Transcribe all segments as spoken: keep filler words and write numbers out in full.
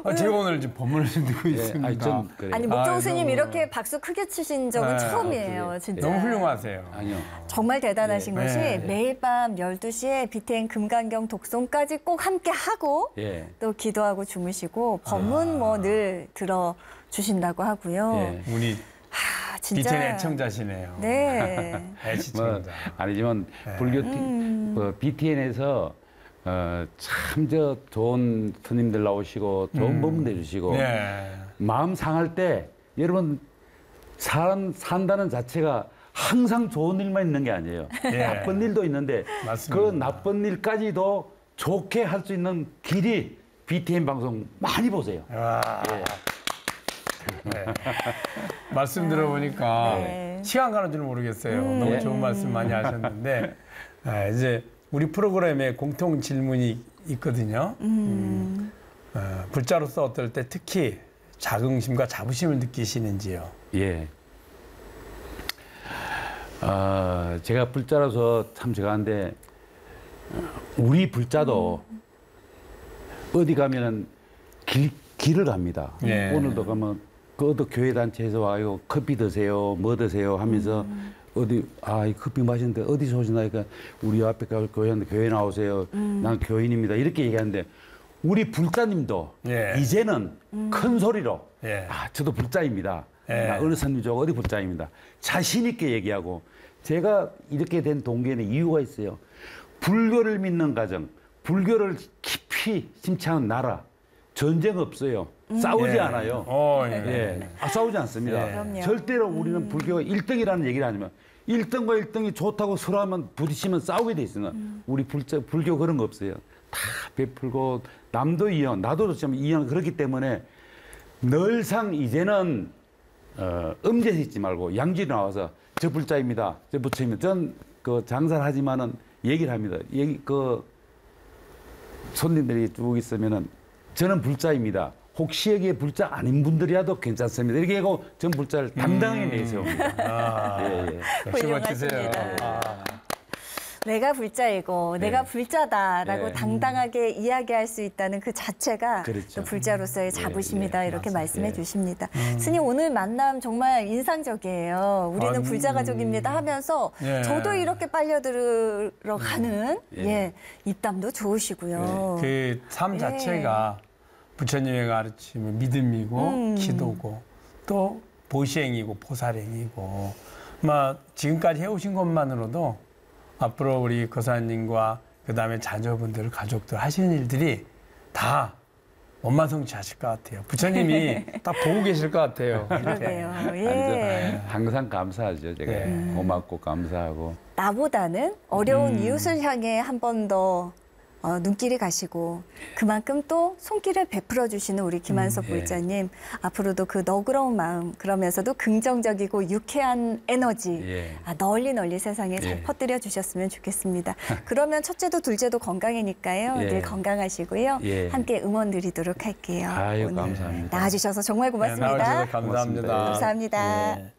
아, 제가 오늘 지금 법문을 좀 듣고 있습니다. 아니, 좀 그래요. 아니 목종 아이고. 스님 이렇게 박수 크게 치신 적은 네. 처음이에요, 아, 진짜. 너무 훌륭하세요. 아니요. 정말 대단하신 예. 것이 네. 매일 밤 열두 시에 비태인 금강경 독송까지 꼭 함께 하고 예. 또 기도하고 주무시고 법문 뭐 늘 들어주신다고 하고요. 예. 우리 하, 진짜. 비텐 애청자시네요. 네. 뭐 애시청자. 아니지만 불교 음. 뭐 비티엔에서 어, 참 저 좋은 스님들 나오시고 좋은 음. 법문 내주시고 네. 마음 상할 때 여러분 사람 산다는 자체가 항상 좋은 일만 있는 게 아니에요. 예. 나쁜 일도 있는데 맞습니다. 그 나쁜 일까지도 좋게 할 수 있는 길이 비티엔 방송 많이 보세요. 와. 예. 네. 말씀 들어보니까 네. 시간 가는 줄 모르겠어요. 너무 네. 좋은 말씀 많이 하셨는데 아, 이제 우리 프로그램에 공통 질문이 있거든요. 음. 어, 불자로서 어떨 때 특히 자긍심과 자부심을 느끼시는지요? 예. 어, 제가 불자라서 참 제가 한데 우리 불자도 어디 가면은 길, 길을 갑니다. 예. 오늘도 가면 그 어디 교회 단체에서 와요 커피 드세요, 뭐 드세요 하면서 음. 어디 아 이 커피 마시는데 어디서 오시나니까 우리 앞에 가 교회인데 교회 나오세요. 음. 난 교인입니다. 이렇게 얘기하는데 우리 불자님도 예. 이제는 음. 큰 소리로 예. 아 저도 불자입니다. 예. 나 어느 선님 저 어디 불자입니다. 자신 있게 얘기하고 제가 이렇게 된 동기에는 이유가 있어요. 불교를 믿는 가정, 불교를 깊이 심취하는 나라, 전쟁 없어요. 싸우지 예. 않아요. 어, 예. 예, 아, 싸우지 않습니다. 예. 그럼요. 절대로 우리는 불교가 일 등이라는 얘기를 아니면 일 등과 일 등이 좋다고 서로 하면 부딪히면 싸우게 돼 있으나 우리 불자, 불교 그런 거 없어요. 다 베풀고 남도 이형, 나도 좀 이형 그렇기 때문에 늘상 이제는 어, 음제 있지 말고 양지 나와서 저 불자입니다. 저 부처입니다. 전 그 장사를 하지만은 얘기를 합니다. 얘기 그 손님들이 쭉 있으면은 저는 불자입니다. 혹시 여기에 불자 아닌 분들이라도 괜찮습니다. 이렇게 하고 전 불자를 당당하게 내세웁니다. 아, 예, 예. 역시 멋지세요. 훌륭하십니다. 아. 내가 불자이고 내가 불자다라고 네. 당당하게 이야기할 수 있다는 그 자체가 그렇죠. 또 불자로서의 자부심이다 예, 이렇게 맞습니다. 말씀해 예. 주십니다. 스님 오늘 만남 정말 인상적이에요. 우리는 아, 불자 가족입니다 하면서 예. 저도 이렇게 빨려들어 가는 예. 예, 입담도 좋으시고요. 그 삶 예. 자체가 부처님의 가르침은 믿음이고 음. 기도고 또 보시행이고 보살행이고 막 지금까지 해오신 것만으로도 앞으로 우리 거사님과 그다음에 자녀분들 가족들 하시는 일들이 다 원만성취하실 것 같아요. 부처님이 딱 보고 계실 것 같아요. 그러게요. 예. 아니죠. 항상 감사하죠. 제가 예. 고맙고 감사하고. 나보다는 어려운 음. 이웃을 향해 한 번 더 어, 눈길이 가시고 그만큼 또 손길을 베풀어 주시는 우리 김한섭 음, 예. 불자님 앞으로도 그 너그러운 마음 그러면서도 긍정적이고 유쾌한 에너지 예. 아, 널리 널리 세상에 예. 잘 퍼뜨려 주셨으면 좋겠습니다. 그러면 첫째도 둘째도 건강이니까요. 예. 늘 건강하시고요. 예. 함께 응원 드리도록 할게요. 아유, 오늘 감사합니다. 나와주셔서 정말 네, 고맙습니다. 나와주셔서 감사합니다. 고맙습니다. 감사합니다. 예.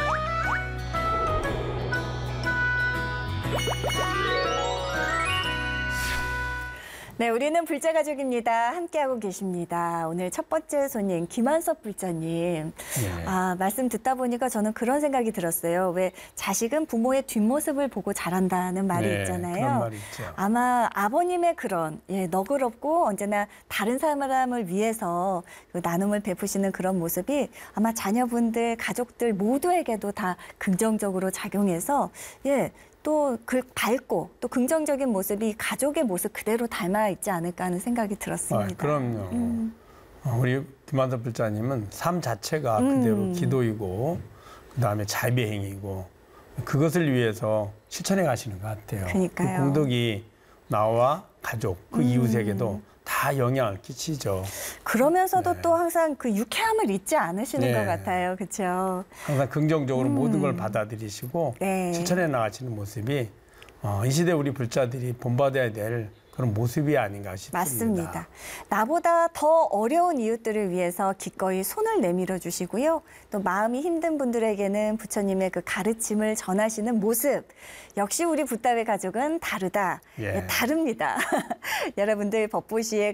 네, 우리는 불자 가족입니다. 함께하고 계십니다. 오늘 첫 번째 손님 김한섭 불자님. 예. 아, 말씀 듣다 보니까 저는 그런 생각이 들었어요. 왜 자식은 부모의 뒷모습을 보고 자란다는 말이 네, 있잖아요. 그런 말이 있죠. 아마 아버님의 그런 예, 너그럽고 언제나 다른 사람을 위해서 그 나눔을 베푸시는 그런 모습이 아마 자녀분들, 가족들 모두에게도 다 긍정적으로 작용해서 예, 또 그 밝고 또 긍정적인 모습이 가족의 모습 그대로 닮아 있지 않을까 하는 생각이 들었습니다. 아, 그럼요. 음. 어, 우리 김한섭 불자님은 삶 자체가 음. 그대로 기도이고 그다음에 자비행이고 그것을 위해서 실천해 가시는 것 같아요. 그러니까요. 그 공덕이 나와 가족, 그 음. 이웃에게도 다 영향을 끼치죠. 그러면서도 네. 또 항상 그 유쾌함을 잊지 않으시는 네. 것 같아요. 그렇죠? 항상 긍정적으로 모든 걸 받아들이시고 음. 네. 실천해 나가시는 모습이 어, 이 시대 우리 불자들이 본받아야 될 그런 모습이 아닌가 싶습니다. 맞습니다. 나보다 더 어려운 이웃들을 위해서 기꺼이 손을 내밀어 주시고요. 또 마음이 힘든 분들에게는 부처님의 그 가르침을 전하시는 모습. 역시 우리 붓다웨 가족은 다르다. 예. 예, 다릅니다. 여러분들 법보시에